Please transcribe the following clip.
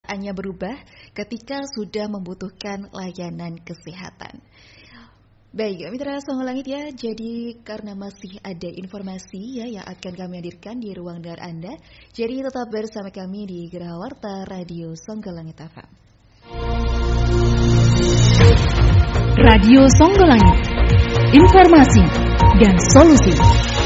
kenyataannya berubah ketika sudah membutuhkan layanan kesehatan. Baik, Mitra Songo Langit ya, jadi karena masih ada informasi ya yang akan kami hadirkan di ruang dengar Anda, jadi tetap bersama kami di Geraha Warta Radio Songo Langit FM. Radio Songo Langit, informasi dan solusi.